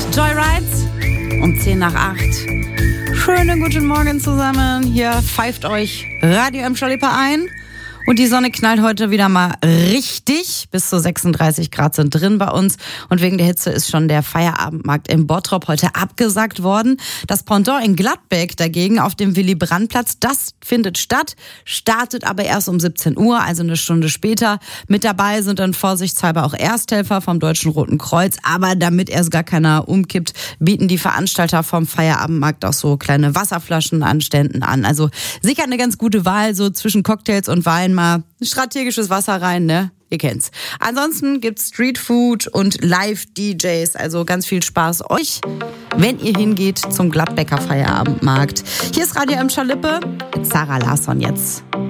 Joyride um 10 nach 8. Schönen guten Morgen zusammen. Hier pfeift euch Radio M. Schalippe ein. Und die Sonne knallt heute wieder mal richtig. Bis zu 36 Grad sind drin bei uns. Und wegen der Hitze ist schon der Feierabendmarkt in Bottrop heute abgesagt worden. Das Pendant in Gladbeck dagegen auf dem Willy-Brandt-Platz, das findet statt, startet aber erst um 17 Uhr, also eine Stunde später. Mit dabei sind dann vorsichtshalber auch Ersthelfer vom Deutschen Roten Kreuz. Aber damit erst gar keiner umkippt, bieten die Veranstalter vom Feierabendmarkt auch so kleine Wasserflaschen an Ständen an. Also sicher eine ganz gute Wahl, so zwischen Cocktails und Wein mal strategisches Wasser rein, ne? Ihr kennt's. Ansonsten gibt's Streetfood und Live-DJs, also ganz viel Spaß euch, wenn ihr hingeht zum Gladbecker Feierabendmarkt. Hier ist Radio M. Schalippe mit Sarah Larsson jetzt.